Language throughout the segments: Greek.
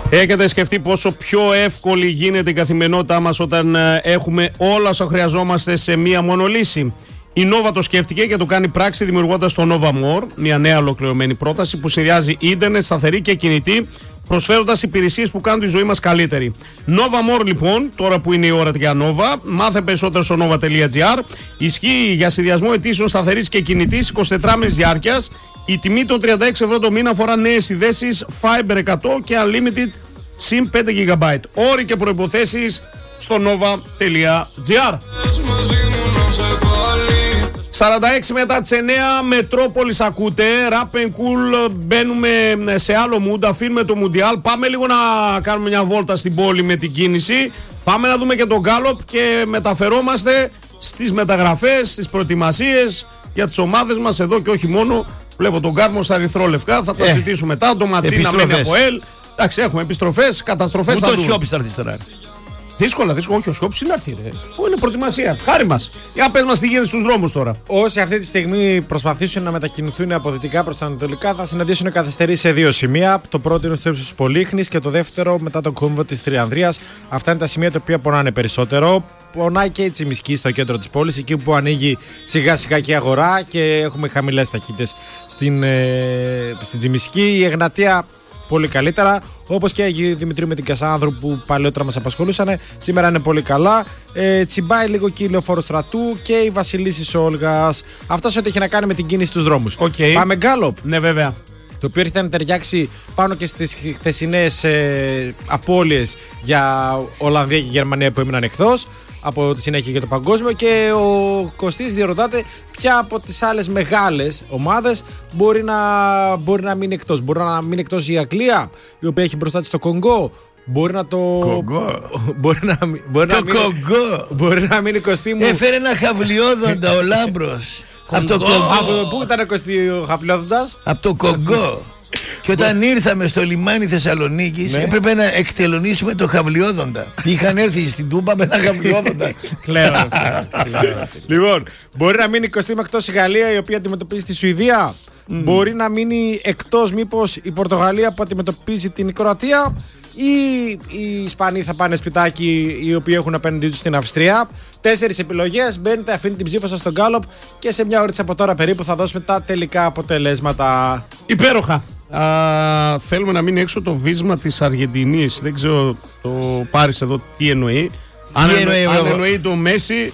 Έχετε σκεφτεί πόσο πιο εύκολη γίνεται η καθημερινότητά μας όταν έχουμε όλα όσα χρειαζόμαστε σε μία μόνο λύση? Η Nova το σκέφτηκε και το κάνει πράξη δημιουργώντας το Nova More, μια νέα ολοκληρωμένη πρόταση που συνδυάζει ίντερνετ, σταθερή και κινητή, προσφέροντας υπηρεσίες που κάνουν τη ζωή μας καλύτερη. Nova More λοιπόν, τώρα που είναι η ώρα για Nova, μάθε περισσότερο στο nova.gr. Ισχύει για συνδυασμό αιτήσεων σταθερής και κινητής 24 μήνες διάρκειας. Η τιμή των 36 ευρώ το μήνα αφορά νέες συνδέσεις Fiber 100 και Unlimited SIM 5 GB. Όροι και προϋποθέσεις στο nova.gr. 46 μετά τις 9, Μετρόπολης ακούτε, Rap and Cool, μπαίνουμε σε άλλο mood, αφήνουμε το Μουντιάλ, πάμε λίγο να κάνουμε μια βόλτα στην πόλη με την κίνηση, πάμε να δούμε και τον Γκάλοπ και μεταφερόμαστε στις μεταγραφές, στις προετοιμασίες για τις ομάδες μας εδώ και όχι μόνο. Βλέπω τον Κάρμο στα ερυθρόλευκα, θα τα συζητήσουμε μετά, το Ματσίνα μένει από ΕΛ, εντάξει έχουμε επιστροφές, καταστροφές. Ούτε ο Σιώπης θα έρθει τώρα. Δύσκολα, όχι ο Σκόπης είναι έρθει. Πού είναι προετοιμασία, χάρη μας. Για πες μας τι γίνεται στους δρόμους τώρα. Όσοι αυτή τη στιγμή προσπαθήσουν να μετακινηθούν από δυτικά προς τα ανατολικά θα συναντήσουν καθυστερήσεις σε δύο σημεία. Το πρώτο είναι στο ύψος της Πολύχνης και το δεύτερο μετά τον κόμβο της Τριανδρίας. Αυτά είναι τα σημεία τα οποία πονάνε περισσότερο. Πονάει και η Τσιμισκή στο κέντρο της πόλης, εκεί που ανοίγει σιγά σιγά και η αγορά και έχουμε χαμηλές ταχύτητες στην Τσιμισκή. Η Εγνατία πολύ καλύτερα, όπως και η Δημητρίου με την Κασάνδρου που παλαιότερα μας απασχολούσαν. Σήμερα είναι πολύ καλά. Τσιμπάει λίγο και η Λεωφόρο Στρατού και η Βασιλίσσης Όλγας. Αυτό ό,τι έχει να κάνει με την κίνηση στους δρόμους. Πάμε Γκάλοπ. Ναι, βέβαια. Το οποίο έρχεται να ταιριάξει πάνω και στις χθεσινές απώλειες για Ολλανδία και Γερμανία που έμειναν εκτός από τη συνέχεια για το παγκόσμιο, και ο Κωστής διερωτάται ποια από τις άλλες μεγάλες ομάδες μπορεί να μείνει εκτός. Μπορεί να μείνει εκτός η Αγγλία, η οποία έχει μπροστά της το Κονγκό. Μπορεί να το. Κονγκό. Μπορεί να μείνει Κωστή μου. Έφερε ένα χαβλιόδοντα ο Λάμπρος. Από το Κονγκό. Από πού ήταν Κωστή ο χαβλιόδοντας? Από το Κονγκό. Και όταν ήρθαμε στο λιμάνι Θεσσαλονίκης, έπρεπε να εκτελονίσουμε το χαβλιόδοντα. Είχαν έρθει στην Τούμπα με ένα χαβλιόδοντα. Λοιπόν, μπορεί να μείνει Κωστή εκτός η Γαλλία, η οποία αντιμετωπίζει τη Σουηδία. Μπορεί να μείνει εκτός μήπως η Πορτογαλία που αντιμετωπίζει την Κροατία, ή οι Ισπανοί θα πάνε σπιτάκι, οι οποίοι έχουν απέναντί τους στην Αυστρία. 4 επιλογές. Μπαίνετε, αφήνει την ψήφο σας στον Γκάλοπ και σε μια ώρα από τώρα περίπου θα δώσουμε τα τελικά αποτελέσματα. Υπέροχα. Θέλουμε να μείνει έξω το βίσμα της Αργεντινής. Δεν ξέρω το πάρεις εδώ τι εννοεί. Αν εννοεί τον Μέση.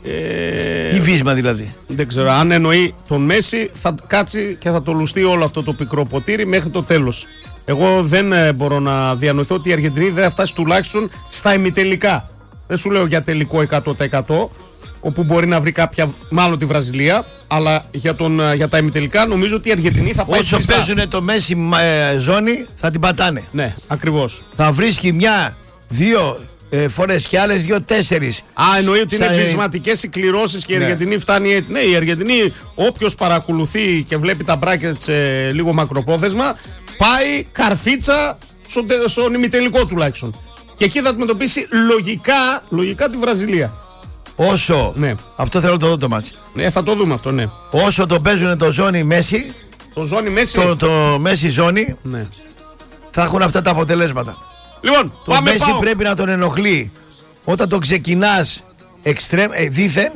Η βίσμα δηλαδή. Δεν ξέρω. Αν εννοεί τον Μέση, θα κάτσει και θα το λουστεί όλο αυτό το πικρό ποτήρι μέχρι το τέλος. Εγώ δεν μπορώ να διανοηθώ ότι η Αργεντινή δεν θα φτάσει τουλάχιστον στα ημιτελικά. Δεν σου λέω για τελικό 100%, όπου μπορεί να βρει κάποια, μάλλον τη Βραζιλία, αλλά για τα ημιτελικά νομίζω ότι η Αργεντινή θα πάει. Όσο παίζουν το Μέση ζώνη θα την πατάνε. Ναι, ακριβώς. Θα βρίσκει μια-δύο φορές και άλλες 2-4. Εννοεί ότι είναι βυσματικές οι κληρώσεις και η Αργεντινή φτάνει έτσι. Ναι, η Αργεντινή, όποιος παρακολουθεί και βλέπει τα μπράκετς λίγο μακροπρόθεσμα, πάει καρφίτσα στον ημιτελικό τουλάχιστον. Και εκεί θα αντιμετωπίσει λογικά τη Βραζιλία. Όσο. Ναι. Αυτό θέλω να το δω το μάτσι. Ναι, θα το δούμε αυτό, ναι. Όσο το παίζουν το ζώνη Μέση. Το ζώνη Μέση. Το Μέση ζώνη. Ναι. Θα έχουν αυτά τα αποτελέσματα. Λοιπόν, το Μέση πρέπει να τον ενοχλεί. Όταν το ξεκινάς δήθεν,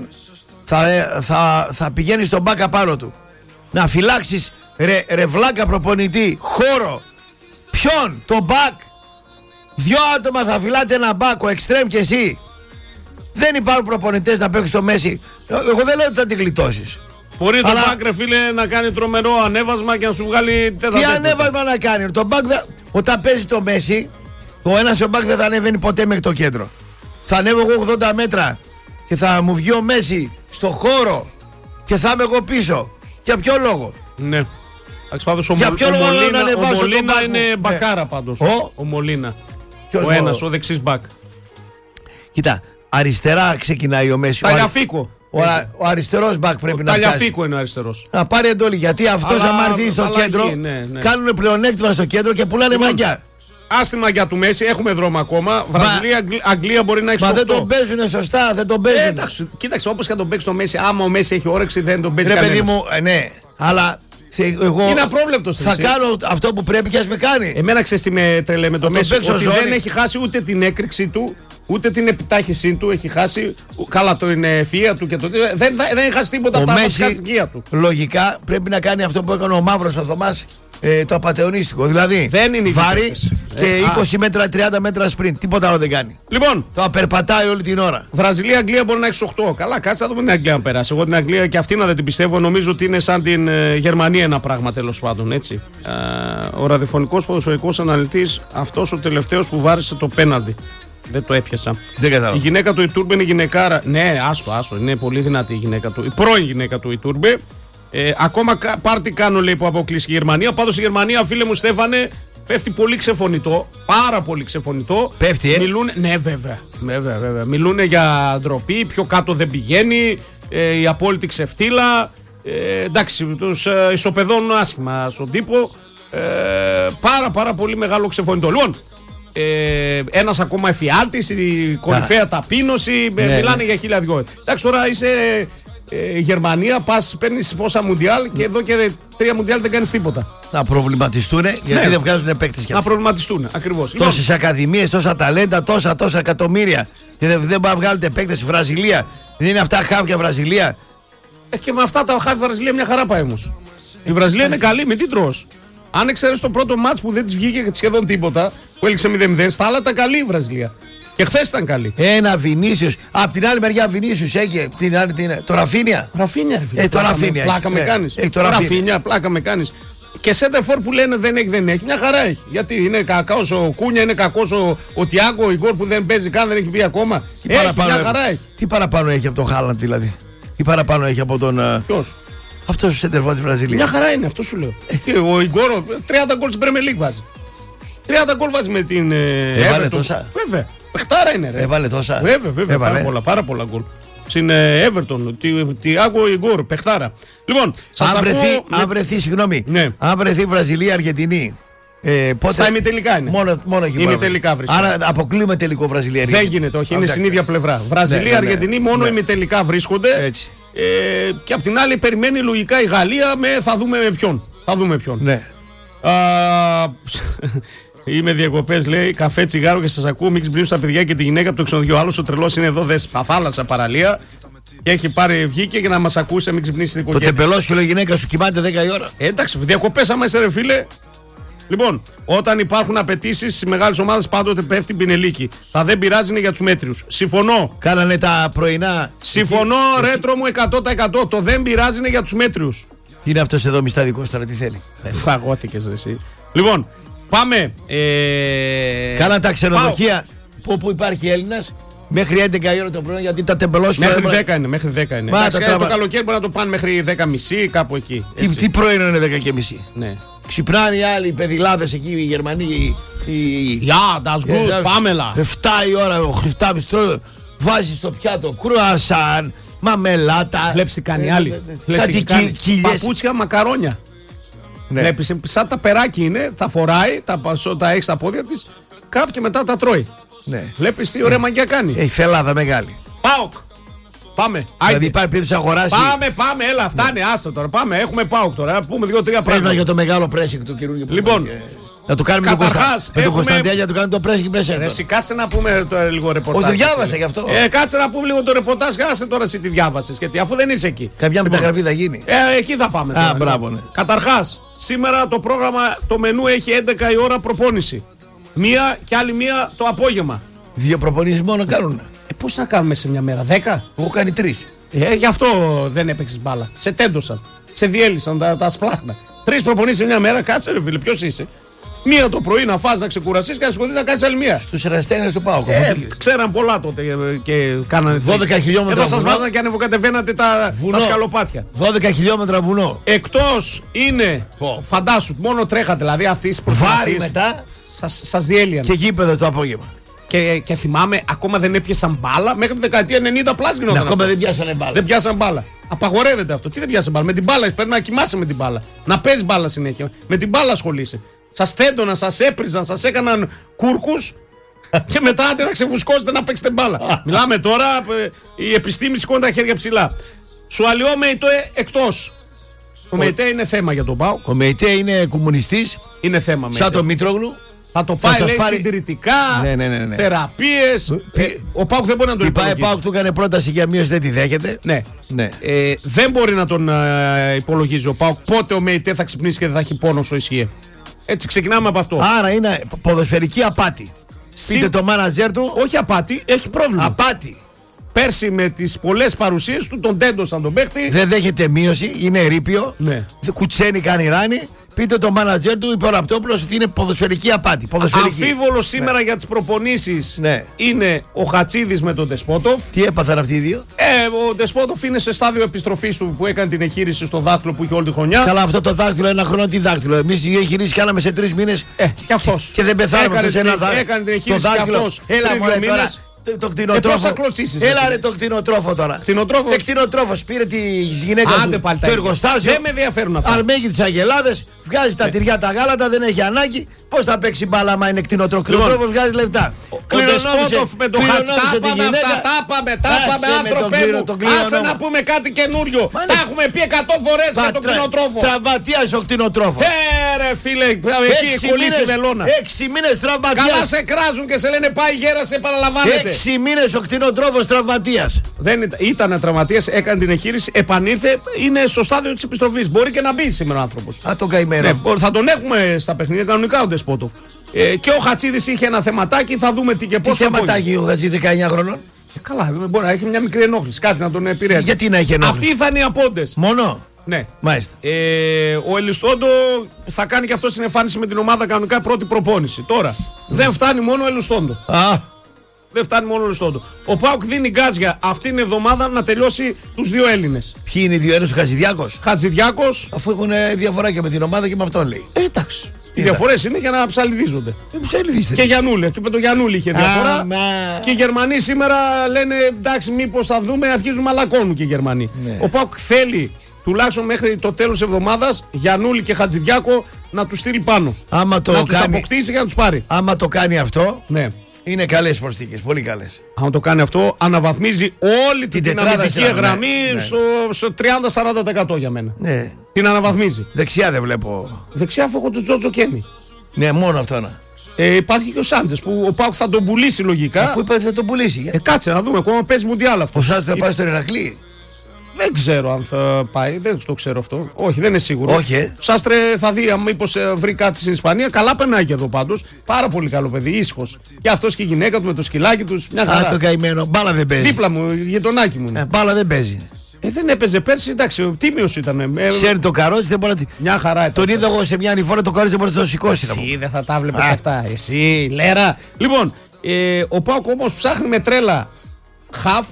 θα πηγαίνει στον μπακ απάνω του. Να φυλάξεις ρε βλάκα προπονητή χώρο. Ποιον? Το μπακ. 2 άτομα θα φυλάτε ένα μπακ, ο εξτρέμ και εσύ. Δεν υπάρχουν προπονητές να παίξουν στο Μέση. Εγώ δεν λέω ότι θα την γλιτώσεις. Μπορεί το μπακ, ρε φίλε, να κάνει τρομερό ανέβασμα και να σου βγάλει τέτα. Τι ανέβασμα να κάνει? Το μπακ όταν παίζει το Μέση, ο ένας ο μπακ δεν θα ανέβαινε ποτέ μέχρι το κέντρο. Θα ανέβω εγώ 80 μέτρα και θα μου βγει ο Μέση στο χώρο και θα είμαι εγώ πίσω. Για ποιο λόγο? Ναι. Πάντως, για ποιο λόγο να ανεβάσω? Ο Μολίνα είναι μπακάρα πάντως. Ο Μολίνα. Ο ένας, ο δεξής μπακ. Κοίτα, αριστερά ξεκινάει ο Μέση. Ταλιαφίκο. Ο αριστερός μπακ πρέπει να πιάσει. Ταλιαφίκο είναι ο αριστερός. Να πάρει εντόλη, γιατί αυτός άμα έρθει στο κέντρο, κάνουν πλεονέκτημα στο κέντρο και πουλάνε μαγιά. Άστη μαγιά του Μέση, έχουμε δρόμο ακόμα. Βραζιλία, Αγγλία μπορεί να έχει. Μα δεν τον παίζουν σωστά, δεν τον παίζουν. Κοίταξε, όπως και τον παίξει το Μέση, άμα ο Μέση έχει όρεξη, δεν τον παίζει. Ρε παιδί μου, ναι, αλλά Εγώ είναι απρόβλεπτος. Θα κάνω αυτό που πρέπει και ας με κάνει. Εμένα ξέρεις τι με τρελέ με το Μέση, ότι δεν έχει χάσει ούτε την έκρηξη του, ούτε την επιτάχυσή του. Έχει χάσει. Καλά, το είναι ευφυΐα του και το. Δεν έχει χάσει τίποτα από τα βασικά στοιχεία του. Λογικά πρέπει να κάνει αυτό που έκανε ο Μαύρος ο Θωμάς, το απατεωνίστικο. Δηλαδή βάρη και 20 μέτρα, 30 μέτρα σπριντ. Τίποτα άλλο δεν κάνει. Λοιπόν, το απερπατάει όλη την ώρα. Βραζιλία-Αγγλία μπορεί να έχει 8. Καλά, κάτσε να δούμε την Αγγλία να περάσει. Εγώ την Αγγλία και αυτή να δεν την πιστεύω. Νομίζω ότι είναι σαν την Γερμανία ένα πράγμα τέλος πάντων. Έτσι. Ο ραδιοφωνικός ποδοσφαιρικός αναλυτής, αυτός ο τελευταίος που βάρισε το πέναντι. Δεν το έπιασα. Δεν κατάλαβα. Η γυναίκα του Ιτούρμπε είναι γυναικάρα. Ναι, άσο. Είναι πολύ δυνατή η γυναίκα του. Η πρώην γυναίκα του Ιτούρμπε. Ακόμα πάρτι κάνω λέει που αποκλείσει η Γερμανία. Πάντως η Γερμανία, φίλε μου Στέφανε, πέφτει πολύ ξεφωνητό. Πάρα πολύ ξεφωνητό. Πέφτει, Μιλούν, ναι, βέβαια. Μιλούν για ντροπή. Πιο κάτω δεν πηγαίνει. Η απόλυτη ξεφτύλα. Εντάξει, τους ισοπεδώνουν άσχημα στον τύπο. Πάρα πολύ μεγάλο ξεφωνητό. Λοιπόν, ένας ακόμα εφιάλτης, η κορυφαία ταπείνωση. Μιλάνε για 1002. Εντάξει, τώρα είσαι Γερμανία, πας, παίρνεις πόσα μουντιάλ και εδώ και 3 μουντιάλ δεν κάνεις τίποτα. Να προβληματιστούν γιατί δεν βγάζουν παίκτες. Να προβληματιστούν, ακριβώς. Τόσες ακαδημίες, τόσα ταλέντα, τόσα εκατομμύρια. Και δεν μπορεί να βγάλετε παίκτες στη Βραζιλία. Δεν είναι αυτά χάβια Βραζιλία. Και με αυτά τα χάβια Βραζιλία μια χαρά πάει όμως. Η Βραζιλία είναι καλή, με τι τρως. Αν εξαιρέσεις το πρώτο μάτς που δεν της βγήκε σχεδόν τίποτα, που έληξε 0-0, στα άλλα ήταν καλή η Βραζιλία. Και χθες ήταν καλή. Ένα Βινίσιος. Απ' την άλλη μεριά Βινίσιος έχει. Το Ραφίνια. Ραφίνια, το Ραφίνια. Πλάκα με κάνεις. Το Ραφίνια, πλάκα με κάνεις. Και σέντερφορ που λένε δεν έχει. Μια χαρά έχει. Γιατί είναι κακός ο Κούνια, είναι κακός ο Τιάγκο, ο Ιγκόρ που δεν παίζει καν, δεν έχει πει ακόμα. Μια χαρά έχει. Τι παραπάνω έχει από τον Χάλαντ δηλαδή. Τι παραπάνω έχει από τον. Ποιος? Αυτός ο σέντερφορ της Βραζιλίας. Μια χαρά είναι, αυτό σου λέω. Ο Ιγκόρ 30 γκολ στην Premier League βάζει. 30 γκολ βάζει με την. Έβαλε τόσα. Βέβαια. Πεχτάρα είναι, ρε. Έβαλε τόσα. Βέβαια. Πάρα πολλά γκολ. Στην Everton. Τιάγκο Ιγκόρ. Πεχτάρα. Λοιπόν, αν βρεθεί, συγγνώμη. Ναι. Αν βρεθεί Βραζιλία-Αργεντινή. Πότε... Στα ημιτελικά είναι. Μόνο εκεί. Ημιτελικά βρίσκονται. Άρα αποκλείουμε τελικό Βραζιλία. Δεν γίνεται, όχι. Είναι στην ίδια πλευρά. Βραζιλία-Αργεντινή μόνο ημιτελικά βρίσκονται. Έτσι. Και απ' την άλλη περιμένει λογικά η Γαλλία θα δούμε με ποιον. Ναι. Είμαι διακοπές, λέει, καφέ, τσιγάρο και σας ακούω. Μην ξυπνήσουν τα παιδιά και τη γυναίκα από το ξενοδοχείο. Άλλος ο τρελός είναι εδώ, δες, θάλασσα, παραλία. Και έχει βγήκε για να μας ακούσει, μην ξυπνήσει την οικογένεια. Το τεμπελόσχυλο η γυναίκα σου κοιμάται 10 η ώρα. Εντάξει, διακοπές άμα είσαι, ρε φίλε. Λοιπόν, όταν υπάρχουν απαιτήσεις στις μεγάλες ομάδες, πάντοτε πέφτει πινελίκι. Θα δεν πειράζει, είναι για τους μέτριους. Συμφωνώ. Κάνανε τα πρωινά. Συμφωνώ, ρέτρο μου 100%. Το δεν πειράζει είναι για τους μέτριους. Τι είναι αυτός εδώ μισταδικός τώρα, τι θέλει. Φαγώθηκες, ρε εσύ. Λοιπόν, πάμε. Κάνα τα ξενοδοχεία που υπάρχει Έλληνας μέχρι 11 η ώρα το πρωί, γιατί τα τεμπελόσχυλα. Μέχρι 10 είναι. Το καλοκαίρι μπορεί να το πάνε μέχρι 10.30 κάπου εκεί. Τι πρωινό είναι 10.30. Ναι. Ξυπνάνε οι άλλοι παιδιλάδες εκεί, οι Γερμανοί. Yeah, that's good, Πάμελα. 7 η ώρα, ο Χριστάβης τρώει, βάζει στο πιάτο κρουασάν, μαμελάτα. Βλέπεις τι κάνει άλλη. Παπούτσια, μακαρόνια. Ναι. Βλέπεις, σαν τα περάκι είναι, τα φοράει, τα έχει στα πόδια της, και μετά τα τρώει. Ναι. Βλέπεις τι ωραία μαγκιά κάνει. Έχει φελάδα μεγάλη. ΠΑΟΚ. Πάμε. Δηλαδή υπάρχει περίπτωση να αγοράσει. Πάμε, έλα, φτάνει, άστα τώρα. Πάμε, έχουμε ΠΑΟΚ τώρα. Πούμε 2-3 πράγματα. Πρέπει για το μεγάλο pressing του καινούργιου. Λοιπόν, να το κάνουμε με τον Κωνσταντέλια, να το κάνουμε το pressing μέσα. Εσύ κάτσε να πούμε το λίγο ρεπορτάζ. Όχι, διάβασα γι' αυτό. Κάτσε να πούμε λίγο το ρεπορτάζ, άσε τώρα εσύ τι διάβασες. Γιατί αφού δεν είσαι εκεί. Καμιά μεταγραφή θα γίνει. Εκεί θα πάμε. Τώρα, μπράβο, ναι. Καταρχάς, σήμερα το πρόγραμμα, το μενού έχει 11 η ώρα προπόνηση. Μία και άλλη μία το απόγευμα. 2 προπονήσεις μόνο κάνουν. Πώς να κάνουμε σε μια μέρα, 10? Εγώ κάνει 3. Γι' αυτό δεν έπαιξες μπάλα. Σε τέντωσαν. Σε διέλυσαν τα σπλάχνα. 3 προπονήσεις σε μια μέρα, κάτσε ρε φίλε, ποιος είσαι. Μία το πρωί να φας, να ξεκουραστείς και να σηκωθείς να κάνεις άλλη μία. Στους εραστέχνες του ΠΑΟΚ. Ξέραν πολλά τότε και κάνανε 12 χιλιόμετρα. Εδώ σας βάζανε και ανεβοκατεβαίνατε τα σκαλοπάτια. 12 χιλιόμετρα βουνό. Εκτός είναι, φαντάσου, μόνο τρέχατε δηλαδή αυτές τις προφάσεις. Βάρη μετά. Σας διέλυαν. Και γήπεδο το απόγευμα. Και θυμάμαι, ακόμα δεν έπιασαν μπάλα μέχρι τη δεκαετία 90 πλάς γινόταν. Ακόμα δεν πιάσανε μπάλα. Δεν πιάσαν μπάλα. Απαγορεύεται αυτό. Τι δεν πιάσαν μπάλα. Με την μπάλα πρέπει να κοιμάσαι με την μπάλα. Να παίζει μπάλα συνέχεια. Με την μπάλα ασχολείσαι. Σας θέντωναν, σας έπριζαν, σας έκαναν κούρκους και μετά άντε να ξεφουσκώσετε να παίξετε μπάλα. Μιλάμε τώρα, η επιστήμη σηκώνει τα χέρια ψηλά. Σου αλλοιώμε το εκτός. Ο ΜΕΙΤΕ είναι θέμα για τον ΠΑΟΚ. Ο ΜΕΙΤΕ είναι κομμουνιστής. Είναι θέμα. Σαν τον Μήτρογλου. Θα το πάει, λέει, συντηρητικά, ναι. θεραπείες. Ο ΠΑΟΚ δεν μπορεί να το υπολογίσει. Η ΠΑΟΚ του έκανε πρόταση για μείωση, δεν τη δέχεται. Ναι. Δεν μπορεί να τον υπολογίζει ο ΠΑΟΚ πότε ο ΜΕΙΤΕ θα ξυπνήσει και δεν θα έχει πόνο στο ισχύε. Έτσι ξεκινάμε από αυτό. Άρα είναι ποδοσφαιρική απάτη. Πείτε το μάνατζερ του. Όχι απάτη, έχει πρόβλημα. Απάτη. Πέρσι με τις πολλές παρουσίες του τον τέντωσαν τον παίχτη. Δεν δέχεται μείωση, είναι ρήπιο. Ναι. Κουτσένει, κάνει ράνι. Πείτε το μάνατζερ του, είπε ο Ραπτόπουλος, ότι είναι ποδοσφαιρική απάτη. Αμφίβολο σήμερα για τις προπονήσεις είναι ο Χατσίδης με τον Ντεσπότοφ. Τι έπαθαν αυτοί οι δύο? Ο Ντεσπότοφ είναι σε στάδιο επιστροφής του που έκανε την εγχείρηση στο δάχτυλο που είχε όλη τη χρονιά. Καλά, αυτό το δάχτυλο, ένα χρόνο τι δάχτυλο. Εμείς η εγχείρηση κάναμε σε 3 μήνες. Και αυτός. Και δεν πεθάναμε αυτό σε ένα δάχτυλο. Έκανε την εγχείρηση και αυτός. Έλα μωρέ τώρα. Το κτηνοτρόφο. Έλα ρε το κτηνοτρόφο τώρα. Κτηνοτρόφος πήρε τη γυναίκα του το εργοστάσιο. Δεν με ενδιαφέρουν αυτά. Αρμέγει τις αγελάδες, βγάζει τα τυριά τα γάλατα, δεν έχει ανάγκη. Πώς θα παίξει μπάλα άμα είναι κτηνοτρόφος? Κτηνοτρόφος βγάζει λεφτά. Ο Ντεσπότοφ με το Χατσίδη. Τα πάμε άνθρωπε μου. Άσε να πούμε κάτι καινούριο. Τα έχουμε πει 100 φορές για τον κτηνοτρόφο. Τραυματίας ο κτηνοτρόφος. Ρε φίλε, εκεί κολλήσει η βελόνα. 6 μήνες τραυματίας. Καλά σε κράζουν και σε λένε πάει γέρα, σε παραλαμβάνετε. 6 μήνες ο κτηνοτρόφος τραυματίας. Δεν ήταν τραυματίας, έκανε την εγχείρηση, επανήλθε, είναι στο στάδιο της επιστροφής. Μπορεί και να μπει σήμερα ο άνθρωπος. Τον καημένο. Ναι, θα τον έχουμε στα παιχνίδια κανονικά ο Ντεσπότοφ. Και ο Χατσίδης είχε ένα θεματάκι, θα δούμε τι και πώς. Τι θεματάκι ο Χατσίδης 19 χρονών? Καλά, μπορεί να έχει μια μικρή ενόχληση, κάτι να τον επηρεάσει. Γιατί να έχει ενόχληση? Αυτοί θα είναι οι απόντες. Μόνο. Ναι. Μάλιστα. Ο Ελιστόντο θα κάνει και αυτό στην εμφάνιση με την ομάδα κανονικά πρώτη προπόνηση. Τώρα δεν φτάνει μόνο ο Ελιστόντο. Δεν φτάνει μόνο ο Ελιστόντο. Ο ΠΑΟΚ δίνει γκάζια αυτήν την εβδομάδα να τελειώσει τους 2 Έλληνες. Ποιοι είναι οι 2 Έλληνες? Ο Χατζηδιάκος. Χατζηδιάκος. Αφού έχουν διαφορά και με την ομάδα και με αυτό λέει. Εντάξει. Οι διαφορές είναι για να ψαλιδίζονται. Ψαλιδίστε. Και Γιαννούλη. Και με τον Γιαννούλη είχε διαφορά. Και οι Γερμανοί σήμερα λένε εντάξει, μήπως θα δούμε, αρχίζουν μαλακώνουν και οι Γερμανοί. Ναι. Ο ΠΑΟΚ θέλει τουλάχιστον μέχρι το τέλος της εβδομάδας Γιαννούλη και Χατζηδιάκο να τους στείλει πάνω. Άμα το να κάνει, τους αποκτήσει και να τους πάρει. Άμα το κάνει αυτό, ναι. Είναι καλές προσθήκες, πολύ καλές. Αν το κάνει αυτό, αναβαθμίζει όλη την αμυντική γραμμή στο 30-40% για μένα. Ναι. Την αναβαθμίζει. Δεξιά δεν βλέπω. Δεξιά έχω του Τζότζο Κένι. Ναι, μόνο αυτό να. Υπάρχει και ο Σάντζες που ο ΠΑΟΚ θα τον πουλήσει λογικά. Αφού είπε ότι θα τον πουλήσει. Κάτσε να δούμε, ακόμα παίζει μουντιάλ αυτό. Ο Σάντζες θα πάει στο Ηρακλή. Δεν ξέρω αν θα πάει, δεν το ξέρω αυτό. Όχι, δεν είναι σίγουρο. Όχι. Ο Σάστρε θα δει, μήπως βρει κάτι στην Ισπανία. Καλά περνάει και εδώ πάντως. Πάρα πολύ καλό παιδί, ήσυχος. Και αυτός και η γυναίκα του με το σκυλάκι τους. Μια χαρά. Το καημένο, μπάλα δεν παίζει. Δίπλα μου, γειτονάκι μου. Μπάλα δεν παίζει. Δεν έπαιζε πέρσι, εντάξει, τίμιος ήταν. Ξέρει το καρότσι, δεν μπορεί να. Μια χαρά. Τον είδα εγώ σε μια ανηφόρα, το καρότσι δεν μπορεί να το σηκώσει. Εσύ δεν θα τα βλέπεις αυτά. Εσύ, λέρα. Λοιπόν, ο Πάοκ όμως ψάχνει με τρέλα χαφ.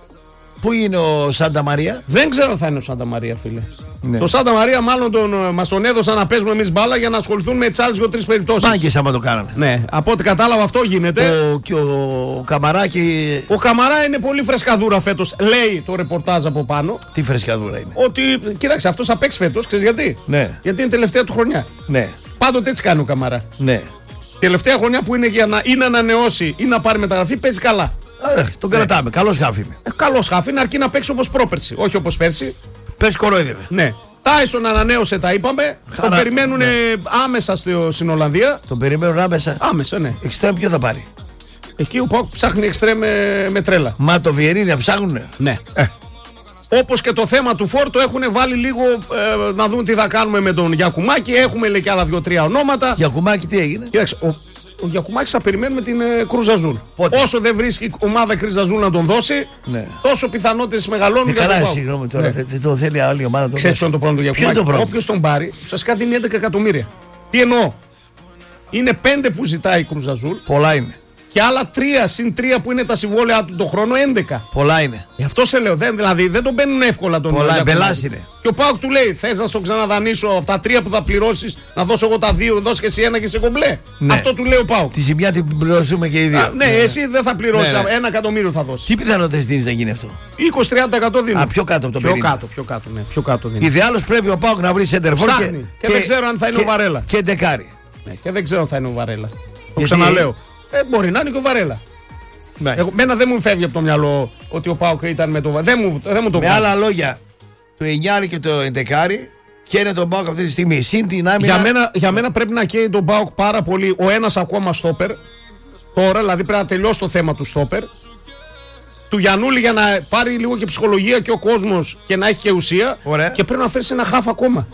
Πού είναι ο Σάντα Μαρία? Δεν ξέρω αν θα είναι ο Σάντα Μαρία, φίλε. Ναι. Το Σάντα Μαρία μάλλον μας τον έδωσαν να παίζουμε εμείς μπάλα για να ασχοληθούν με τις άλλες 2-3 περιπτώσεις. Μάγκες άμα το κάνανε. Ναι, από ό,τι κατάλαβα αυτό γίνεται. Και ο Καμαρά και... Ο Καμαρά είναι πολύ φρεσκαδούρα φέτος, λέει το ρεπορτάζ από πάνω. Τι φρεσκαδούρα είναι? Ότι, κοίταξε, αυτός θα παίξει φέτος, ξέρεις γιατί? Ναι. Γιατί είναι τελευταία του χρονιά. Ναι. Πάντοτε έτσι κάνει ο Καμαρά. Ναι. Τελευταία χρονιά που είναι για να ή να ανανεώσει ή να πάρει μεταγραφή, παίζει καλά. Τον κρατάμε. Καλός χάφ είναι. Καλός χάφ είναι, αρκεί να παίξει όπως πρόπερση, όχι όπως πέρσι. Πες κορόιδευε. Ναι. Τάισον ανανέωσε, τα είπαμε. Τον περιμένουν άμεσα στην Ολλανδία. Τον περιμένουν άμεσα. Άμεσα, ναι. Εξτρέμ ποιο θα πάρει? Εκεί ο Πάοκ ψάχνει εξτρέμ με τρέλα. Μα το Βιερίνια ψάχνουνε. Ναι. Όπως και το θέμα του Φόρ το έχουν βάλει λίγο να δουν τι θα κάνουμε με τον Γιακουμάκη. Έχουμε λέει και άλλα 2-3 ονόματα. Γιακουμάκη τι έγινε? Κοίταξε, ο Γιακουμάκης θα περιμένουμε την Κρουζαζούλ. Πότε? Όσο δεν βρίσκει ομάδα Κρουζαζούλ να τον δώσει, ναι, τόσο πιθανότητες μεγαλώνουν. Καλά, συγγνώμη τώρα. Ναι. Δεν το θέλει άλλη ομάδα. Ξέρεις ποιο είναι το πρόβλημα του Γιακουμάκη? Όποιος τον πάρει, ουσιαστικά δίνει 11 εκατομμύρια. Τι εννοώ? Είναι 5 που ζητάει η Κρουζαζούλ. Πολλά είναι. Και άλλα 3 συν 3 που είναι τα συμβόλαια του το χρόνο 11. Πολλά είναι. Γι' αυτό σε λέω. Δηλαδή δεν τον παίρνουν εύκολα τον Πολλά μπελάς είναι. Και ο Πάοκ του λέει: θες να στον ξαναδανίσω από τα 3 που θα πληρώσεις, να δώσω εγώ τα 2, δώσ' και εσύ ένα και σε κομπλέ. Ναι. Αυτό του λέει ο Πάοκ. Τη ζημιά την πληρώσουμε και οι δύο. Ναι, εσύ δεν θα πληρώσεις, 1 εκατομμύριο θα δώσεις. Τι πιθανότητες δίνεις να γίνει αυτό? 20-30% δίνει. Πιο κάτω από το 50. Πιο κάτω δίνει. Ιδεάλλως πρέπει ο Πάοκ να βρει σέντερφορ και δεν ξέρω αν θα είναι ο Βαρέλα. Και ντεκάρι. Και δεν ξέρω αν θα είναι ο Βαρέλα. Το ξαναλέω. Μπορεί να είναι και ο Βαρέλα. Μένα δεν μου φεύγει από το μυαλό ότι ο Πάοκ ήταν με το. Δεν μου το με άλλα λόγια, το 9 και το 11 χαίρεται τον ΠΑΟΚ αυτή τη στιγμή. Συν την άμυνα. Για μένα πρέπει να καίει τον ΠΑΟΚ πάρα πολύ ο ένας ακόμα στόπερ. Τώρα, δηλαδή πρέπει να τελειώσει το θέμα του στόπερ. Του Γιαννούλη για να πάρει λίγο και ψυχολογία και ο κόσμος και να έχει και ουσία. Ωραία. Και πρέπει να φέρει ένα χάφ ακόμα.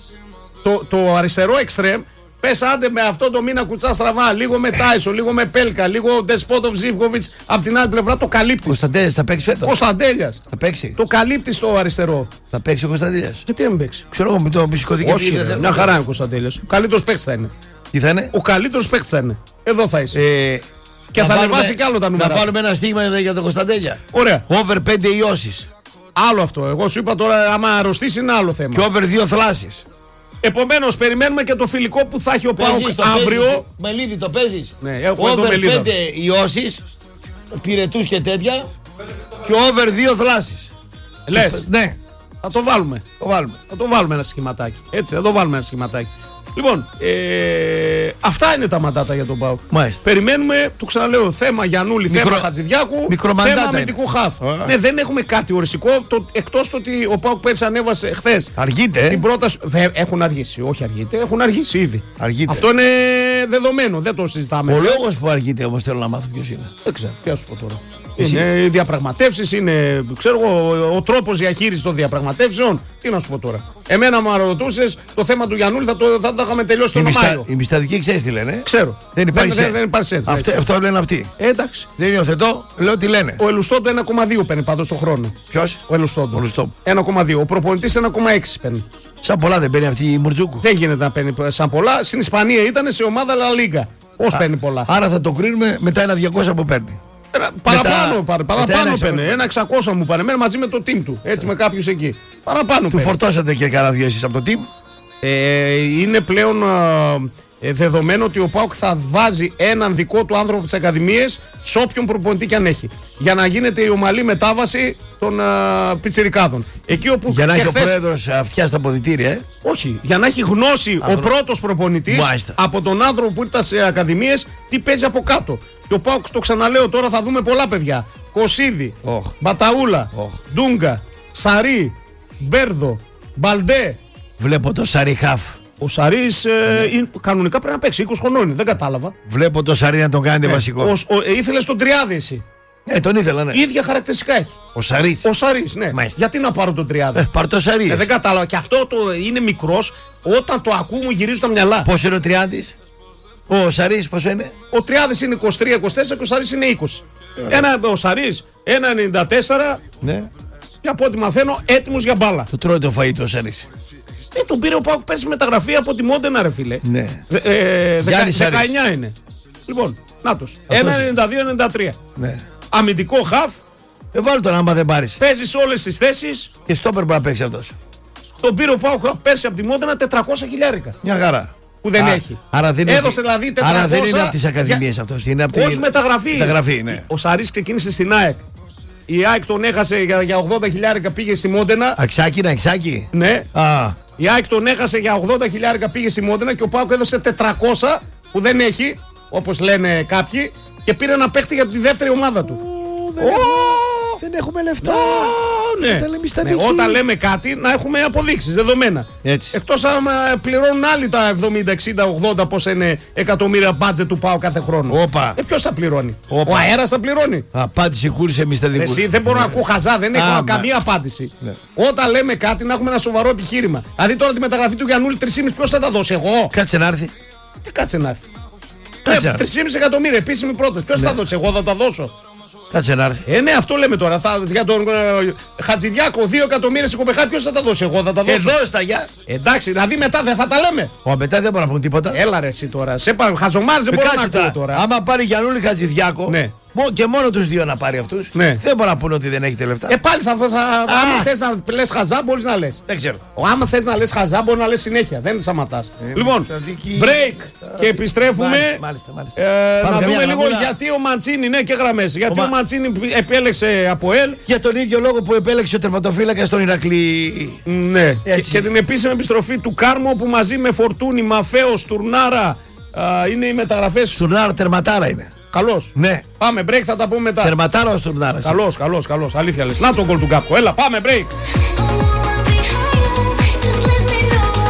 Το αριστερό εξτρέμ, πες άντε με αυτό το μήνα κουτσά στραβά, λίγο με Τάισο, λίγο με Πέλκα, λίγο Ντεσπότοφ Ζίβκοβιτς, από την άλλη πλευρά το καλύπτει. Κωνσταντέλιας θα παίξει φέτος. Κωνσταντέλιας. Θα παίξει. Το καλύπτει στο αριστερό. Θα παίξει ο Κωνσταντέλιας. Γιατί δεν παίξει. Ξέρω εγώ, με το μισικωθεί και Όχι, μια χαρά είναι ο Κωνσταντέλιας. Ο καλύτερος παίκτης θα είναι. Τι θα είναι. Ο καλύτερος παίκτης θα είναι. Εδώ θα είσαι. Και θα ανεβάσει κι άλλο τα νούμερα. Να βάλουμε ένα στίγμα για τον Κωνσταντέλια. Ωραία. Over 5 ιώσεις. Άλλο αυτό. Εγώ σου είπα τώρα, άμα αρρωστήσει είναι άλλο θέμα. Και over 2 θλάσεις. Επομένως, περιμένουμε και το φιλικό που θα έχει ο ΠΑΟΚ αύριο. Μελίδη το παίζεις. Ναι, έχουμε εδώ over Μελίδα. 5 ιώσεις, πυρετούς και τέτοια. Και over 2 θλάσεις. Λες. Ναι, Θα το βάλουμε. το βάλουμε. Θα το βάλουμε ένα σχηματάκι. Έτσι, θα το βάλουμε ένα σχηματάκι. Λοιπόν, αυτά είναι τα μαντάτα για τον ΠΑΟΚ. Μάλιστα. Περιμένουμε, το ξαναλέω, θέμα Γιαννούλη, θέμα Χατζηδιάκου, θέμα αμυντικού χαφ. Ναι, δεν έχουμε κάτι οριστικό, εκτός το ότι ο ΠΑΟΚ πέρσι ανέβασε χθες Αργείται. την πρόταση. Έχουν αργήσει, όχι αργείται, έχουν αργήσει ήδη. Αργείται. Αυτό είναι δεδομένο, δεν το συζητάμε. Ο λόγος που αργείται όμως θέλω να μάθω ποιος είναι. Δεν ξέρω, τι να σου πω τώρα. Είναι οι διαπραγματεύσεις, είναι ξέρω εγώ, ο τρόπος διαχείρισης των διαπραγματεύσεων. Τι να σου πω τώρα. Εμένα μου ρωτούσες το θέμα του Γιαννούλη, θα το είχαμε τελειώσει τον Μάιο. Οι μισθαδικοί ξέρεις τι λένε. Ξέρω. Δεν υπάρχει σέντ. Αυτό λένε αυτοί. Εντάξει. Δεν υιοθετώ, λέω τι λένε. Ο Ελουστόντο 1,2 παίρνει πάντως το χρόνο. Ποιος? Ο Ελουστόντο. 1,2. Ο προπονητής 1,6 παίρνει. Σαν πολλά δεν παίρνει αυτή η Μουρτζούκου. Δεν γίνεται να παίρνει σαν πολλά. Στην Ισπανία ήταν σε ομάδα La Liga. Πώς παίρνει πολλά. Άρα θα το κρίνουμε μετά ένα 200 που παίρνει. Παραπάνω παίρνει. Ένα 600 μου πάνε μαζί με το team του. Έτσι με κάποιους εκεί. Παραπάνω του φορτώσατε και κανένα δυο εσείς από το team. Είναι πλέον δεδομένο ότι ο ΠΑΟΚ θα βάζει έναν δικό του άνθρωπο της Ακαδημίας σε όποιον προπονητή και αν έχει. Για να γίνεται η ομαλή μετάβαση των πιτσιρικάδων. Εκεί όπου για να έχει ο πρόεδρος αυτιά στα αποδυτήρια. Όχι, για να έχει γνώση ο πρώτος προπονητής από τον άνθρωπο που ήρθε σε Ακαδημίες τι παίζει από κάτω. Και ο ΠΑΟΚ, το ξαναλέω τώρα, θα δούμε πολλά παιδιά. Κωσίδη, Μπαταούλα, Ντούγκα, Σαρί, Μπέρδο, Μπαλντέ. Βλέπω το Σαρί χαφ. Ο Σαρής κανονικά πρέπει να παίξει 20 χρονών, δεν κατάλαβα. Βλέπω το Σαρί να τον κάνετε βασικό. Ήθελες τον Τριάδη εσύ. Τον ήθελα, ναι. Ίδια χαρακτηριστικά έχει. Ο Σαρής. Ο Σαρής, ναι. Μάλιστα. Γιατί να πάρω τον Τριάδη. Πάρ' το Σαρί. Δεν κατάλαβα. Και αυτό είναι μικρός, όταν το ακούω μου γυρίζουν τα μυαλά. Πόσο είναι ο Τριάδης? Ο Σαρής πόσο είναι? Ο Τριάδης είναι 23-24 και ο Σαρής είναι 20. Ο Σαρής 1,94. Ναι. Και από ό,τι μαθαίνω έτοιμος για μπάλα. Το τρώει το φαΐ το Σαρής. Τον πήρε ο ΠΑΟΚ πέρσι μεταγραφή από τη Μόντενα, ρε φίλε. Ναι. 19 είναι. Λοιπόν, νάτος. 1,92-93. Ναι. Αμυντικό χαφ. Βάλει τον άμα δεν πάρεις. Παίζει σε όλες τις θέσεις. Και στόπερ μπορεί να παίξει αυτός. Τον πήρε ο ΠΑΟΚ πέρσι από τη Μόντενα 400 χιλιάρικα. Μια χαρά. Που δεν έχει. Άρα δεν έδωσε δηλαδή 400. Άρα δεν είναι από τις ακαδημίες αυτός. Είναι από όχι μεταγραφή. Ναι. Ο Σαρής ξεκίνησε στην ΑΕΚ. Η ΑΕΚ τον έχασε για 80 χιλιάρικα, πήγε στη Μόντενα. Αξάκι. Ναι. Η ΑΕΚ τον έχασε για 80 χιλιάρικα, πήγε στη Μόντενα και ο ΠΑΟΚ έδωσε 400 που δεν έχει, όπως λένε κάποιοι, και πήρε ένα παίχτη για τη δεύτερη ομάδα του. Δεν έχουμε λεφτά. Ναι. Όταν λέμε κάτι να έχουμε αποδείξεις, δεδομένα. Εκτός αν πληρώνουν άλλοι τα 70, 60, 80 πόσα είναι εκατομμύρια μπάτζετ του ΠΑΟ κάθε χρόνο. Ποιος θα πληρώνει? Ο αέρας θα πληρώνει. Απάντηση κούρσε μισθαδικούς. Εσύ δεν μπορώ να ακούω χαζά, δεν έχω καμία απάντηση. Όταν λέμε κάτι να έχουμε ένα σοβαρό επιχείρημα. Δηλαδή τώρα τη μεταγραφή του Γιαννούλη 3,5 ποιος θα τα δώσει? Εγώ? Κάτσε να έρθει. Τι κάτσε να έρθει? 3,5 εκατομμύρια επίσημη πρόταση. Ποιος θα δώσει? Εγώ θα τα δώσω. Κάτσε να έρθει. Ναι, αυτό λέμε τώρα. Για τον Χατζηδιάκο 2 εκατομμύρια στην Κοπεχά, ποιος θα τα δώσει? Εγώ θα τα δώσω. Εδώ στα γεια. Εντάξει, δηλαδή μετά δεν θα τα λέμε. Μετά δεν μπορώ να πούμε τίποτα. Έλα ρε εσύ τώρα. Σε χαζομάρες δεν μπορώ να ακούω τώρα. Άμα πάρει Γιαννούλη Χατζηδιάκο. Ναι. Και μόνο τους δύο να πάρει αυτούς. Ναι. Δεν μπορεί να πούνε ότι δεν έχετε λεφτά. Πάλι άμα θες να λες χαζά, μπορείς να λες. Δεν ξέρω. Άμα θες να λες χαζά, μπορεί να λες συνέχεια. Δεν σταματάς. Λοιπόν, break και επιστρέφουμε. Να δούμε λίγο γιατί ο Μαντσίνι, ναι, και γραμμές. Γιατί ο Μαντσίνι επέλεξε από ΕΛ. Για τον ίδιο λόγο που επέλεξε ο τερματοφύλακας στον Ηρακλή. Ναι. Και την επίσημη επιστροφή του Κάρμο που μαζί με Φορτούνη, Μαφέο, Στουρνάρα είναι οι μεταγραφές. Στουρνάρα τερματάρα είναι. Καλός. Ναι. Πάμε break, θα τα πούμε μετά. Τερματάρα ο Στουρνάρας. Καλός. Αλήθεια λες. Να τον γκολ του Γκάπκο. Έλα, πάμε break.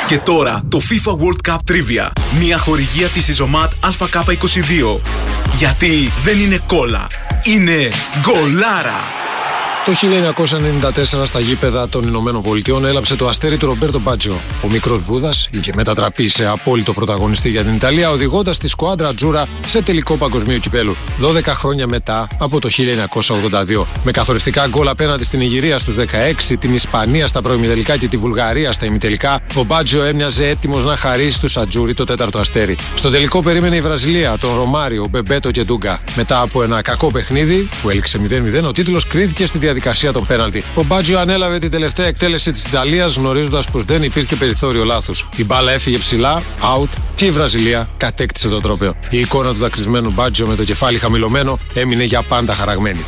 Και τώρα το FIFA World Cup Trivia. Μια χορηγία της Ιζωμάτ ΑΚ22. Γιατί δεν είναι κόλλα, είναι γκολάρα. Το 1994 στα γήπεδα των Ηνωμένων Πολιτειών έλαψε το αστέρι του Ρομπέρτο Μπάτζιο. Ο μικρός Βούδας είχε μετατραπεί σε απόλυτο πρωταγωνιστή για την Ιταλία, οδηγώντας τη σκουάντρα Ατζούρα σε τελικό παγκοσμίου κυπέλου 12 χρόνια μετά από το 1982. Με καθοριστικά γκολ απέναντι στην Ιγυρία στους 16, την Ισπανία στα προημιτελικά και τη Βουλγαρία στα ημιτελικά, ο Μπάτζιο έμοιαζε έτοιμος να χαρίσει στους Ατζούρι το τέταρτο αστέρι. Στο τελικό περίμενε η Βραζιλία, τον Ρωμάριο, Μπεμπέτο και Ντούγκα. Μετά από ένα κακό παιχνίδι που έληξε 0-0, ο τίτλος κρίθηκε στη διαδικασία των πέναλτι. Ο Μπάτζιο ανέλαβε την τελευταία εκτέλεση της Ιταλίας, γνωρίζοντας πως δεν υπήρχε περιθώριο λάθους. Η μπάλα έφυγε ψηλά, out, και η Βραζιλία κατέκτησε το τρόπαιο. Η εικόνα του δακρυσμένου Μπάτζιο με το κεφάλι χαμηλωμένο έμεινε για πάντα χαραγμένη.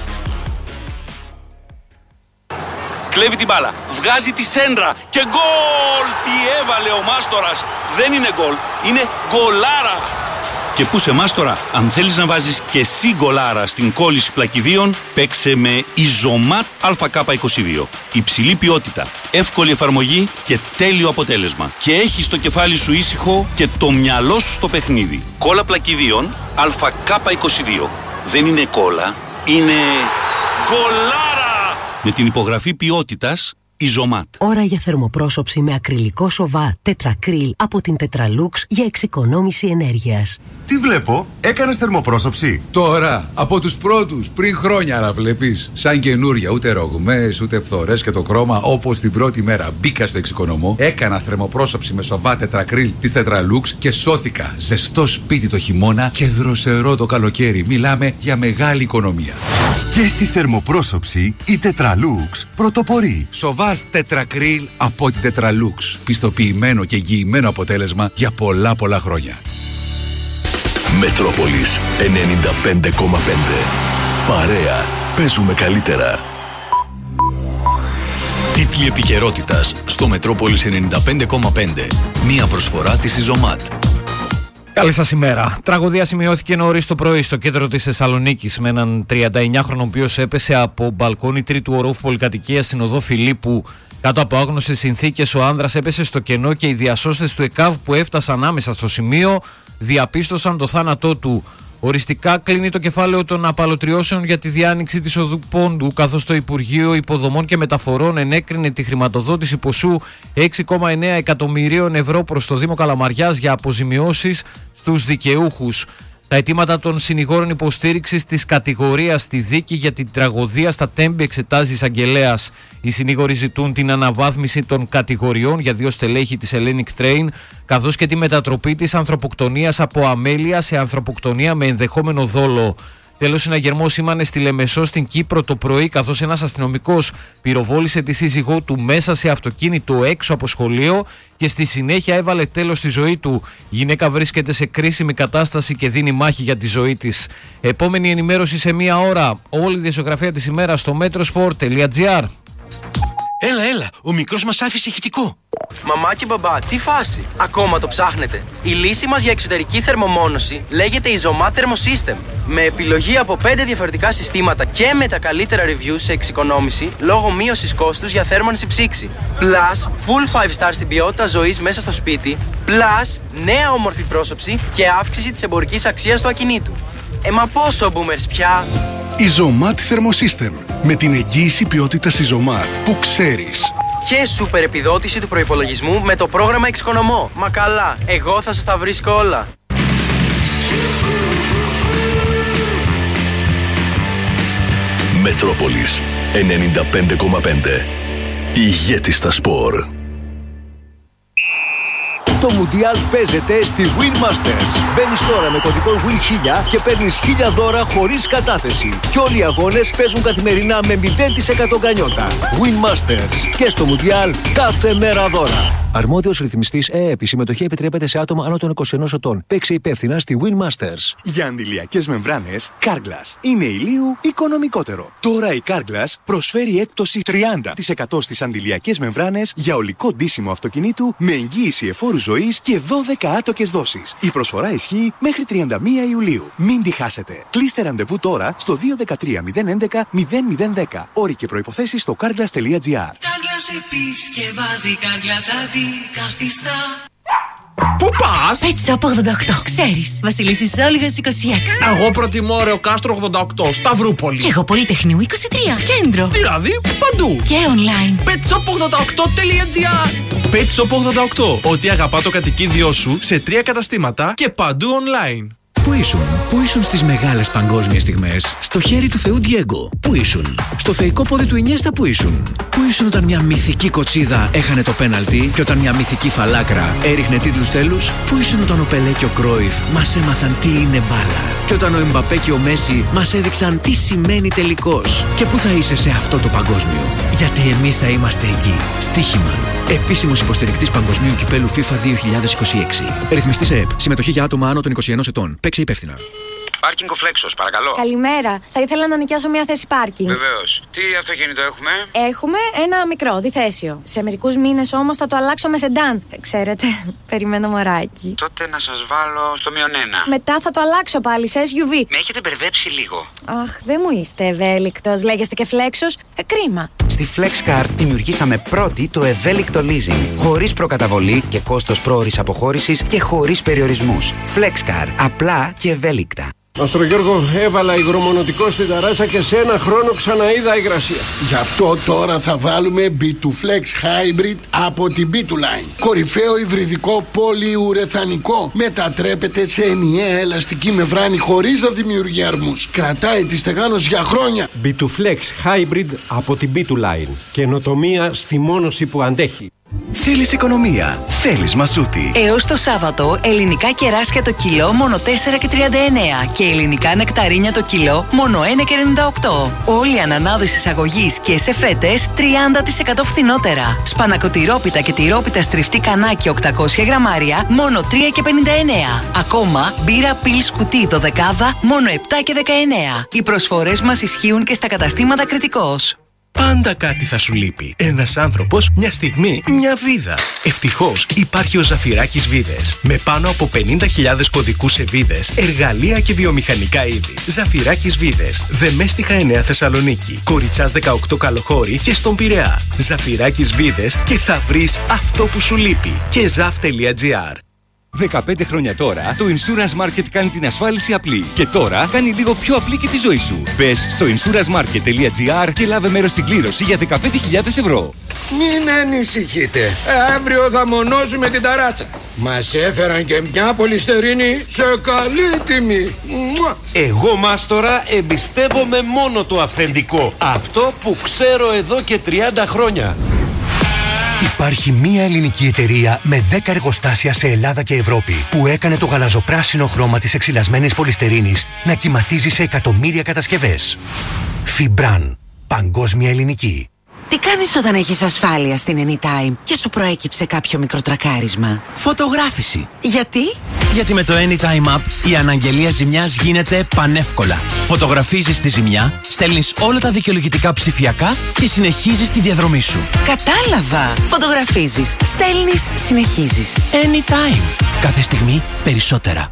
Κλέβει την μπάλα, βγάζει τη σέντρα και γκολ! Τι έβαλε ο Μάστορας! Δεν είναι γκολ, είναι γκολάρα! Και πού σε Μάστορα, αν θέλεις να βάζεις και εσύ γκολάρα στην κόλληση πλακιδίων, παίξε με Ιζωμάτ ΑΚ22. Υψηλή ποιότητα, εύκολη εφαρμογή και τέλειο αποτέλεσμα. Και έχεις το κεφάλι σου ήσυχο και το μυαλό σου στο παιχνίδι. Κόλλα πλακιδίων ΑΚ22. Δεν είναι κόλλα, είναι γκολάρα! Με την υπογραφή ποιότητας Ιζωμάτ. Ώρα για θερμοπρόσωψη με ακριλικό σοβά τετρακρίλ από την Tetralux για εξοικονόμηση ενέργειας. Τι βλέπω, έκανες θερμοπρόσωψη? Τώρα, από τους πρώτους, πριν χρόνια, αλλά βλέπεις. Σαν καινούρια, ούτε ρογμές, ούτε φθορές και το χρώμα, όπως την πρώτη μέρα μπήκα στο εξοικονομώ, έκανα θερμοπρόσωψη με σοβά τετρακρίλ της Tetralux και σώθηκα. Ζεστό σπίτι το χειμώνα και δροσερό το καλοκαίρι. Μιλάμε για μεγάλη οικονομία. Και στη θερμοπρόσωψη η Tetralux πρωτοπορεί. Σοβάς τετρακρίλ από την Tetralux. Πιστοποιημένο και εγγυημένο αποτέλεσμα για πολλά χρόνια. Μετρόπολης 95,5. Παρέα. Παίζουμε καλύτερα. Τίτλοι επικαιρότητας στο Μετρόπολης 95,5. Μία προσφορά της Ιζωμάτ. Καλή σας ημέρα. Τραγωδία σημειώθηκε νωρίς το πρωί στο κέντρο της Θεσσαλονίκης με έναν 39χρονο ο οποίος έπεσε από μπαλκόνι τρίτου ορόφου πολυκατοικίας στην οδό Φιλίππου. Κάτω από άγνωστες συνθήκες ο άνδρας έπεσε στο κενό και οι διασώστες του ΕΚΑΒ που έφτασαν άμεσα στο σημείο διαπίστωσαν το θάνατό του. Οριστικά κλείνει το κεφάλαιο των απαλωτριώσεων για τη διάνοιξη της οδού Πόντου, καθώς το Υπουργείο Υποδομών και Μεταφορών ενέκρινε τη χρηματοδότηση ποσού 6,9 εκατομμυρίων ευρώ προς το Δήμο Καλαμαριάς για αποζημιώσεις στους δικαιούχους. Τα αιτήματα των συνηγόρων υποστήριξης της κατηγορίας στη δίκη για την τραγωδία στα Τέμπη εξετάζει εισαγγελέας. Οι συνήγοροι ζητούν την αναβάθμιση των κατηγοριών για 2 στελέχη της Hellenic Train, καθώς και τη μετατροπή της ανθρωποκτονίας από αμέλεια σε ανθρωποκτονία με ενδεχόμενο δόλο. Τέλος, συναγερμός σήμανε στη Λεμεσό στην Κύπρο το πρωί, καθώς ένας αστυνομικός πυροβόλησε τη σύζυγό του μέσα σε αυτοκίνητο έξω από σχολείο και στη συνέχεια έβαλε τέλος στη ζωή του. Η γυναίκα βρίσκεται σε κρίσιμη κατάσταση και δίνει μάχη για τη ζωή της. Επόμενη ενημέρωση σε 1 ώρα. Όλη η διασιογραφία της ημέρας στο metrosport.gr. Έλα, ο μικρός μας άφησε ηχητικό. Μαμά και μπαμπά, τι φάση? Ακόμα το ψάχνετε? Η λύση μας για εξωτερική θερμομόνωση λέγεται Izomat Thermosystem. Με επιλογή από 5 διαφορετικά συστήματα και με τα καλύτερα reviews σε εξοικονόμηση λόγω μείωσης κόστους για θέρμανση ψήξη. Plus, full 5 star στην ποιότητα ζωής μέσα στο σπίτι. Plus, νέα όμορφη πρόσωψη και αύξηση της εμπορικής αξίας του ακινήτου. Μα πόσο boomers πια? Izomat Thermosystem. Με την εγγύηση ποιότητας Izomat που ξέρεις. Και σούπερ επιδότηση του προϋπολογισμού με το πρόγραμμα Εξοικονομώ. Μα καλά, εγώ θα σας τα βρίσκω όλα. Μετρόπολης 95,5. Ηγέτης στα σπορ. Το Μουντιάλ παίζεται στη Win Masters. Μπαίνεις τώρα με κωδικό WIN1000 και παίρνεις 1000 δώρα χωρίς κατάθεση. Και όλοι οι αγώνες παίζουν καθημερινά με 0% γκανιότα. Win Masters. Και στο Μουντιάλ κάθε μέρα δώρα. Αρμόδιος ρυθμιστής ΕΕΠ. Η συμμετοχή επιτρέπεται σε άτομα άνω των 21 ετών. Παίξε υπεύθυνα στη Win Masters. Για αντιλιακές μεμβράνες, Carglass είναι ηλίου οικονομικότερο. Τώρα η Carglass προσφέρει έκπτωση 30% στις αντιλιακές μεμβράνες για ολικό ντύσιμο αυτοκινήτου με εγγύηση εφόρου ζωής και 12 άτοκες δόσεις. Η προσφορά ισχύει μέχρι 31 Ιουλίου. Μην τη χάσετε. Κλείστε ραντεβού τώρα στο 213 011 0010. Όροι και προϋποθέσεις στο carglass.gr. Carglass επισκευάζει, Carglass κάτι καθιστά. Πού πας? Pet Shop 88. Ξέρεις, Βασιλίσσης Όλγας 26. Εγώ προτιμώ Ρεο Κάστρο 88, Σταυρούπολη. Και εγώ Πολυτεχνείου 23, κέντρο. Δηλαδή παντού. Και online. petshop88.gr. Pet Shop 88. Ό,τι αγαπά το κατοικίδιό σου σε 3 καταστήματα και παντού online. Πού ήσουν στις μεγάλες παγκόσμιες στιγμές? Στο χέρι του Θεού Ντιέγκο. Πού ήσουν? Στο θεϊκό πόδι του Ινιέστα. Πού ήσουν? Πού ήσουν όταν μια μυθική κοτσίδα έχανε το πέναλτι και όταν μια μυθική φαλάκρα έριχνε τίτλους τέλους? Πού ήσουν όταν ο Πελέ και ο Κρόιφ μας έμαθαν τι είναι μπάλα? Και όταν ο Εμπαπέ και ο Μέση μας έδειξαν τι σημαίνει τελικός? Και πού θα είσαι σε αυτό το παγκόσμιο? Γιατί εμείς θα είμαστε εκεί. Στοίχημα. Επίσημος υποστηρικτής Παγκοσμίου Κυπέλου FIFA 2026. Ρυθμιστή σε ΕΠ. Συμμετοχή για άτομα άνω των 21 ετών. Παίξε υπεύθυνα. Πάρκινγκ ο Φλέξος, παρακαλώ. Καλημέρα. Θα ήθελα να νοικιάσω μια θέση πάρκινγκ. Βεβαίως. Τι αυτοκίνητο έχουμε? Έχουμε ένα μικρό, διθέσιο. Σε μερικούς μήνες όμως θα το αλλάξω με σεντάν. Ξέρετε, περιμένω μωράκι. Τότε να σας βάλω στο -1. Μετά θα το αλλάξω πάλι σε SUV. Με έχετε μπερδέψει λίγο. Αχ, δεν μου είστε ευέλικτος. Λέγεστε και Φλέξος. Κρίμα. Στη FlexCar δημιουργήσαμε πρώτη το ευέλικτο leasing. Χωρίς προκαταβολή και κόστος πρόωρης αποχώρησης και χωρίς περιορισμούς. FlexCar. Απλά και ευέλικτα. Μαστρο Γιώργο, έβαλα υγρομονωτικό στην ταράτσα και σε ένα χρόνο ξαναείδα υγρασία. Γι' αυτό τώρα θα βάλουμε B2Flex Hybrid από την B2Line. Κορυφαίο υβριδικό πολυουρεθανικό. Μετατρέπεται σε ενιαία ελαστική μεμβράνη χωρίς να δημιουργεί αρμούς. Κρατάει τη στεγάνωση για χρόνια. B2Flex Hybrid από την B2Line. Καινοτομία στη μόνωση που αντέχει. Θέλεις οικονομία, θέλεις Μασούτη. Έως το Σάββατο, ελληνικά κεράσια το κιλό μόνο 4,39 και ελληνικά νεκταρίνια το κιλό μόνο 1,98. Όλοι οι ανανάδες εισαγωγής και σε φέτες 30% φθηνότερα. Σπανακοτηρόπιτα και τυρόπιτα στριφτή κανάκι 800 γραμμάρια μόνο 3,59. Ακόμα μπύρα πιλ σκουτί 12 μόνο 7,19. Οι προσφορές μας ισχύουν και στα καταστήματα Κρητικός. Πάντα κάτι θα σου λείπει. Ένας άνθρωπος, μια στιγμή, μια βίδα. Ευτυχώς υπάρχει ο Ζαφυράκης Βίδες. Με πάνω από 50.000 κωδικούς σε βίδες, εργαλεία και βιομηχανικά είδη. Ζαφυράκης Βίδες. Δεμέστιχα 9 Θεσσαλονίκη. Κοριτσάς 18 Καλοχώρη και στον Πειραιά. Ζαφυράκης Βίδες και θα βρεις αυτό που σου λείπει. Και zaf.gr. 15 χρόνια τώρα, το Insurance Market κάνει την ασφάλιση απλή. Και τώρα κάνει λίγο πιο απλή και τη ζωή σου. Μπες στο insurancemarket.gr και λάβε μέρος στην κλήρωση για 15.000 ευρώ. Μην ανησυχείτε. Αύριο θα μονώσουμε την ταράτσα. Μας έφεραν και μια πολυστερίνη σε καλή τιμή. Εγώ, Μάστορα, εμπιστεύομαι μόνο το αυθεντικό. Αυτό που ξέρω εδώ και 30 χρόνια. Υπάρχει μία ελληνική εταιρεία με 10 εργοστάσια σε Ελλάδα και Ευρώπη που έκανε το γαλαζοπράσινο χρώμα της εξυλασμένης πολυστερίνης να κυματίζει σε εκατομμύρια κατασκευές. Φιμπραν. Παγκόσμια ελληνική. Τι κάνεις όταν έχεις ασφάλεια στην Anytime και σου προέκυψε κάποιο μικρό τρακάρισμα? Φωτογράφηση. Γιατί? Γιατί με το Anytime App η αναγγελία ζημιάς γίνεται πανεύκολα. Φωτογραφίζεις τη ζημιά, στέλνεις όλα τα δικαιολογητικά ψηφιακά και συνεχίζεις τη διαδρομή σου. Κατάλαβα. Φωτογραφίζεις, στέλνεις, συνεχίζεις. Anytime. Κάθε στιγμή περισσότερα.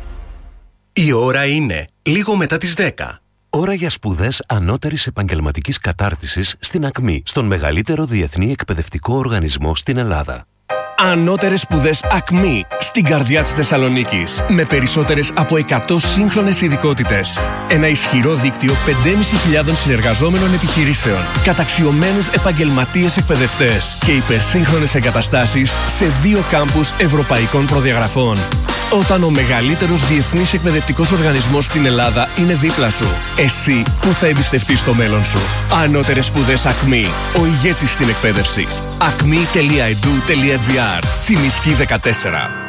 Η ώρα είναι λίγο μετά τις 10. Ώρα για σπουδές ανώτερης επαγγελματικής κατάρτισης στην ΑΚΜΗ, στον μεγαλύτερο διεθνή εκπαιδευτικό οργανισμό στην Ελλάδα. Ανώτερες σπουδές ΑΚΜΗ, στην καρδιά της Θεσσαλονίκης, με περισσότερες από 100 σύγχρονες ειδικότητες. Ένα ισχυρό δίκτυο 5.500 συνεργαζόμενων επιχειρήσεων, καταξιωμένους επαγγελματίες εκπαιδευτές και υπερσύγχρονες εγκαταστάσεις σε 2 κάμπους ευρωπαϊκών προδιαγραφών. Όταν ο μεγαλύτερος διεθνής εκπαιδευτικός οργανισμός στην Ελλάδα είναι δίπλα σου, εσύ που θα εμπιστευτείς το μέλλον σου? Ανώτερες σπουδές ΑΚΜΗ, ο ηγέτης στην εκπαίδευση. acme.edu.gr. Τσιμισκή 14.